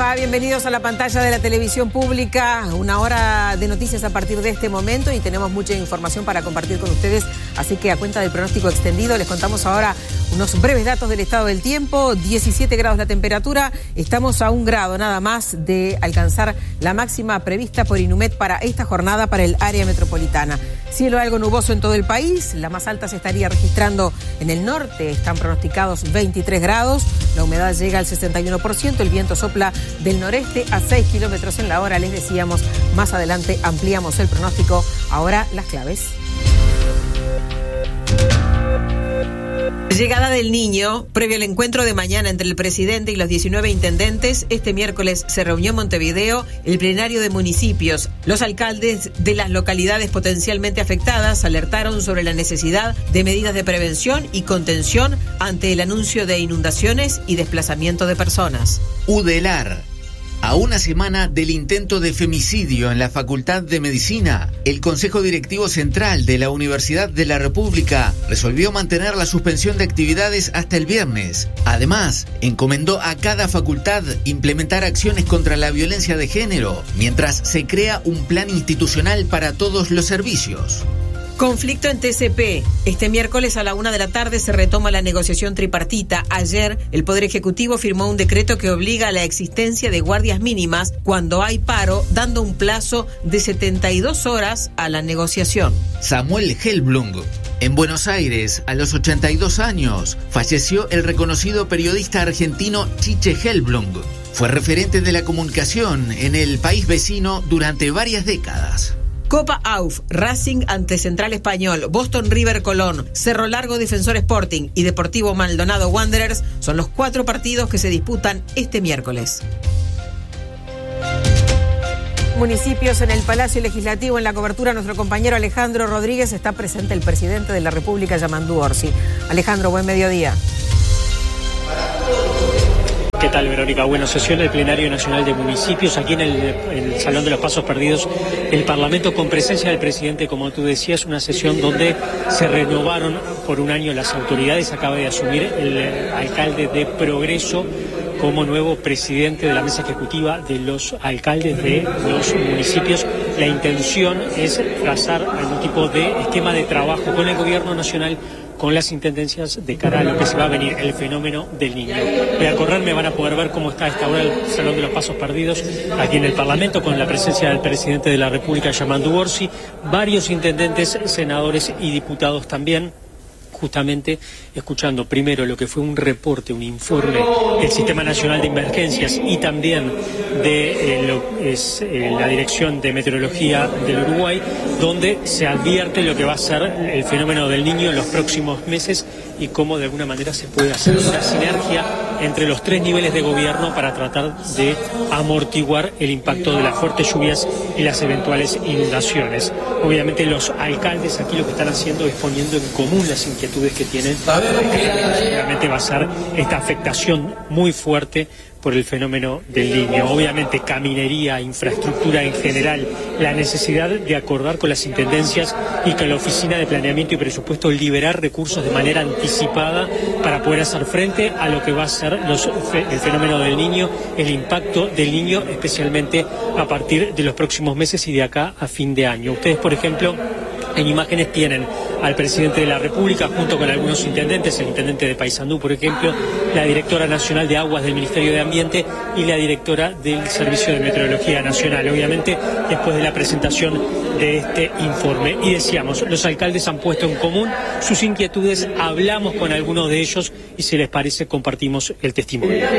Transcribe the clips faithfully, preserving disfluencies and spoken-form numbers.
va? Bienvenidos a la pantalla de la televisión pública. Una hora de noticias a partir de este momento y tenemos mucha información para compartir con ustedes. Así que a cuenta del pronóstico extendido les contamos ahora unos breves datos del estado del tiempo. diecisiete grados la temperatura. Estamos a un grado nada más de alcanzar la máxima prevista por Inumet para esta jornada para el área metropolitana. Cielo algo nuboso en todo el país. La más alta se estaría registrando en el norte. Están pronosticados veintitrés grados. La humedad llega al sesenta y uno por ciento. El viento sopla del noreste a seis kilómetros en la hora. Les decíamos, más adelante ampliamos el pronóstico. Ahora las claves. Llegada del Niño, previo al encuentro de mañana entre el presidente y los diecinueve intendentes, este miércoles se reunió en Montevideo el plenario de municipios. Los alcaldes de las localidades potencialmente afectadas alertaron sobre la necesidad de medidas de prevención y contención ante el anuncio de inundaciones y desplazamiento de personas. Udelar. A una semana del intento de femicidio en la Facultad de Medicina, el Consejo Directivo Central de la Universidad de la República resolvió mantener la suspensión de actividades hasta el viernes. Además, encomendó a cada facultad implementar acciones contra la violencia de género, mientras se crea un plan institucional para todos los servicios. Conflicto en T C P. Este miércoles a la una de la tarde se retoma la negociación tripartita. Ayer, el Poder Ejecutivo firmó un decreto que obliga a la existencia de guardias mínimas cuando hay paro, dando un plazo de setenta y dos horas a la negociación. Samuel Helblum. En Buenos Aires, a los ochenta y dos años, falleció el reconocido periodista argentino Chiche Helblum. Fue referente de la comunicación en el país vecino durante varias décadas. Copa A U F, Racing ante Central Español, Boston River Colón, Cerro Largo Defensor Sporting y Deportivo Maldonado Wanderers son los cuatro partidos que se disputan este miércoles. Municipios en el Palacio Legislativo. En la cobertura, nuestro compañero Alejandro Rodríguez. Está presente el presidente de la República, Yamandú Orsi. Alejandro, buen mediodía. ¿Qué tal, Verónica? Bueno, sesión del Plenario Nacional de Municipios aquí en el, el Salón de los Pasos Perdidos, el Parlamento, con presencia del presidente, como tú decías, una sesión donde se renovaron por un año las autoridades. Acaba de asumir el alcalde de Progreso como nuevo presidente de la mesa ejecutiva de los alcaldes de los municipios. La intención es trazar algún tipo de esquema de trabajo con el gobierno nacional, con las intendencias de cara a lo que se va a venir, el fenómeno del niño. Voy a correrme, van a poder ver cómo está a esta hora el Salón de los Pasos Perdidos aquí en el Parlamento, con la presencia del presidente de la República, Yamandú Orsi, varios intendentes, senadores y diputados también, justamente escuchando primero lo que fue un reporte, un informe del Sistema Nacional de Emergencias y también de eh, lo que es eh, la Dirección de Meteorología del Uruguay, donde se advierte lo que va a ser el fenómeno del niño en los próximos meses y cómo de alguna manera se puede hacer una sinergia entre los tres niveles de gobierno para tratar de amortiguar el impacto de las fuertes lluvias y las eventuales inundaciones. Obviamente los alcaldes aquí lo que están haciendo es poniendo en común las inquietudes que tienen. Seguramente va a ser esta afectación muy fuerte por el fenómeno del niño. Obviamente caminería, infraestructura en general, la necesidad de acordar con las intendencias y con la Oficina de Planeamiento y Presupuesto, liberar recursos de manera anticipada para poder hacer frente a lo que va a ser los, el fenómeno del niño, el impacto del niño, especialmente a partir de los próximos meses y de acá a fin de año. Ustedes, por ejemplo, en imágenes tienen al presidente de la República junto con algunos intendentes, el intendente de Paysandú, por ejemplo, la directora nacional de Aguas del Ministerio de Ambiente y la directora del Servicio de Meteorología Nacional, obviamente después de la presentación de este informe. Y decíamos, los alcaldes han puesto en común sus inquietudes, hablamos con algunos de ellos y, si les parece, compartimos el testimonio.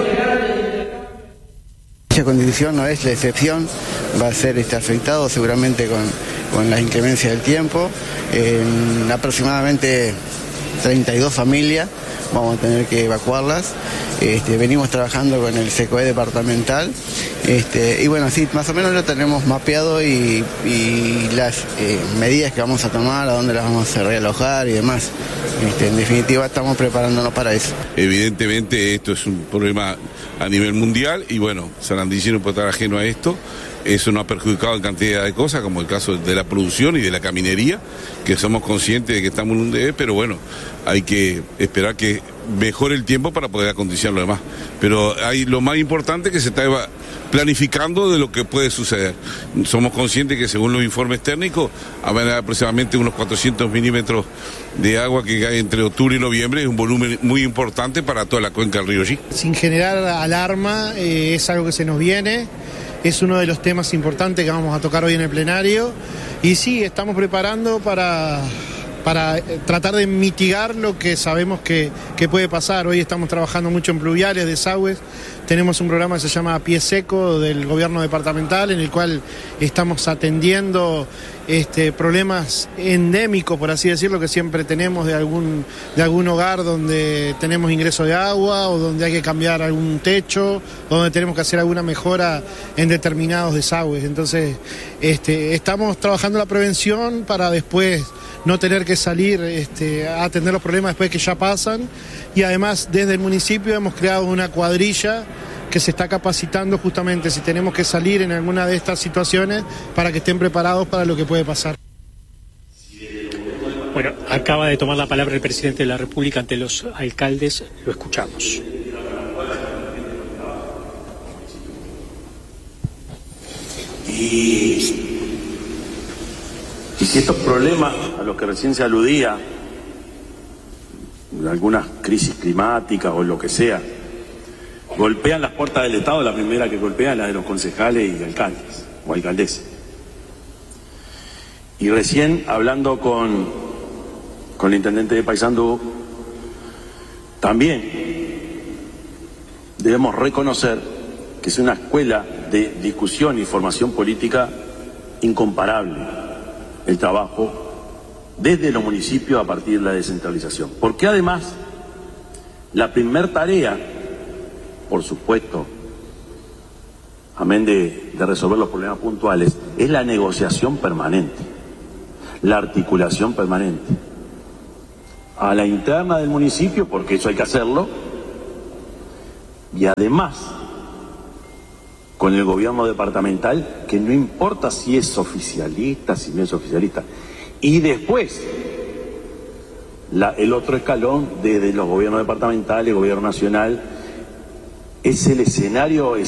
Esa condición no es la excepción, va a ser este, afectado seguramente con, con la inclemencia del tiempo. En aproximadamente treinta y dos familias vamos a tener que evacuarlas. Este, venimos trabajando con el SECOE departamental este, y bueno, sí, más o menos lo tenemos mapeado y, y las eh, medidas que vamos a tomar, a dónde las vamos a realojar y demás. Este, en definitiva estamos preparándonos para eso. Evidentemente esto es un problema a nivel mundial y bueno, Sarandillí no puede estar ajeno a esto. Eso nos ha perjudicado en cantidad de cosas, como el caso de la producción y de la caminería, que somos conscientes de que estamos en un debe, pero bueno, hay que esperar que mejore el tiempo para poder acondicionar lo demás. Pero hay lo más importante que se está planificando de lo que puede suceder. Somos conscientes que según los informes técnicos habrá aproximadamente unos cuatrocientos milímetros de agua que cae entre octubre y noviembre, es un volumen muy importante para toda la cuenca del río Allí. Sin generar alarma, eh, es algo que se nos viene, es uno de los temas importantes que vamos a tocar hoy en el plenario, y sí, estamos preparando para... para tratar de mitigar lo que sabemos que, que puede pasar. Hoy estamos trabajando mucho en pluviales, desagües, tenemos un programa que se llama Pie Seco del gobierno departamental, en el cual estamos atendiendo este, problemas endémicos, por así decirlo, que siempre tenemos de algún, de algún hogar donde tenemos ingreso de agua o donde hay que cambiar algún techo, donde tenemos que hacer alguna mejora en determinados desagües. Entonces, este, estamos trabajando la prevención para después no tener que salir este, a atender los problemas después que ya pasan, y además desde el municipio hemos creado una cuadrilla que se está capacitando justamente si tenemos que salir en alguna de estas situaciones para que estén preparados para lo que puede pasar. Bueno, acaba de tomar la palabra el presidente de la República ante los alcaldes, lo escuchamos. Y... Y si estos problemas a los que recién se aludía, algunas crisis climáticas o lo que sea, golpean las puertas del Estado, la primera que golpea es la de los concejales y alcaldes o alcaldesas. Y recién hablando con, con el intendente de Paysandú, también debemos reconocer que es una escuela de discusión y formación política incomparable el trabajo desde los municipios a partir de la descentralización. Porque además, la primer tarea, por supuesto, amén de, de resolver los problemas puntuales, es la negociación permanente, la articulación permanente. A la interna del municipio, porque eso hay que hacerlo, y además con el gobierno departamental, que no importa si es oficialista, si no es oficialista. Y después, la, el otro escalón, desde los gobiernos departamentales, el gobierno nacional, es el escenario